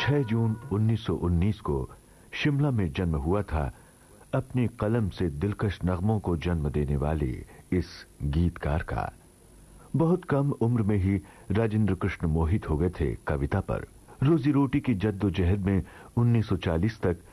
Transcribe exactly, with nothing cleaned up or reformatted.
छह जून उन्नीस सौ उन्नीस को शिमला में जन्म हुआ था अपनी कलम से दिलकश नगमों को जन्म देने वाले इस गीतकार का। बहुत कम उम्र में ही राजेंद्र कृष्ण मोहित हो गए थे कविता पर। रोजी रोटी की जद्दोजहद में उन्नीस सौ चालीस तक